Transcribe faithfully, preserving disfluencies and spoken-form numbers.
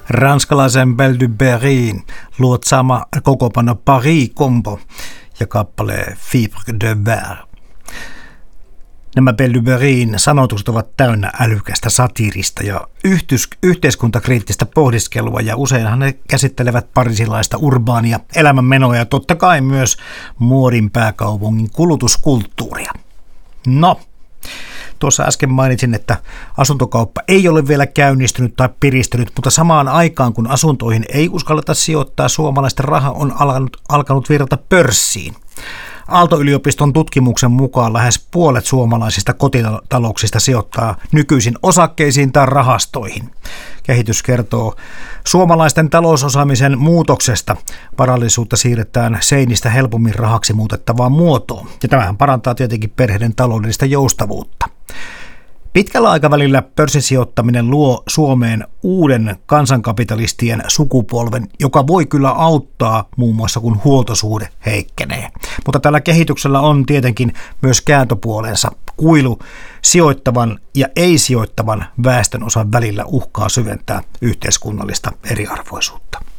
ranskalaisen Belle du Berryn luotsaama kokoonpano Paris Combo ja kappale Fibre de Verre. Nämä Belle du Berryn sanotukset ovat täynnä älykästä satiirista ja yhteis- yhteiskuntakriittistä pohdiskelua, ja useinhan ne käsittelevät parisilaista urbaania elämänmenoa ja totta kai myös muodin pääkaupungin kulutuskulttuuria. No, tuossa äsken mainitsin, että asuntokauppa ei ole vielä käynnistynyt tai piristynyt, mutta samaan aikaan kun asuntoihin ei uskalleta sijoittaa, suomalaisten raha on alkanut, alkanut virrata pörssiin. Aalto-yliopiston tutkimuksen mukaan lähes puolet suomalaisista kotitalouksista sijoittaa nykyisin osakkeisiin tai rahastoihin. Kehitys kertoo suomalaisten talousosaamisen muutoksesta. Varallisuutta siirretään seinistä helpommin rahaksi muutettavaan muotoon. Ja tämähän parantaa tietenkin perheiden taloudellista joustavuutta. Pitkällä aikavälillä pörssisijoittaminen luo Suomeen uuden kansankapitalistien sukupolven, joka voi kyllä auttaa muun muassa kun huoltosuhde heikkenee. Mutta tällä kehityksellä on tietenkin myös kääntöpuolensa. Kuilu sijoittavan ja ei-sijoittavan väestönosan välillä uhkaa syventää yhteiskunnallista eriarvoisuutta.